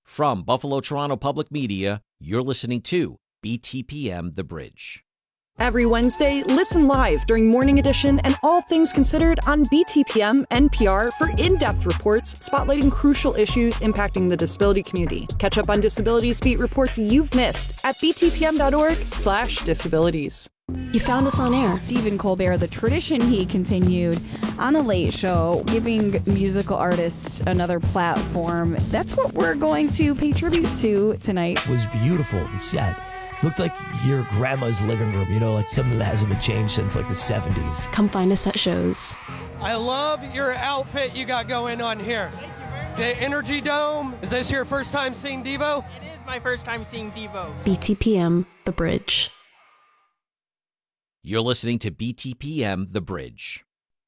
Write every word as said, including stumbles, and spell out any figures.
From Buffalo Toronto Public Media, you're listening to B T P M The Bridge. Every Wednesday, listen live during Morning Edition and All Things Considered on B T P M N P R for in-depth reports spotlighting crucial issues impacting the disability community. Catch up on disabilities beat reports you've missed at btpm.org slash disabilities. You found us on air. Stephen Colbert, the tradition he continued on The Late Show, giving musical artists another platform. That's what we're going to pay tribute to tonight. It was beautiful, the set. Looked like your grandma's living room, you know, like something that hasn't been changed since like the seventies. Come find us at shows. I love your outfit you got going on here. The Energy Dome. Is this your first time seeing Devo? It is my first time seeing Devo. B T P M, The Bridge. You're listening to B T P M The Bridge.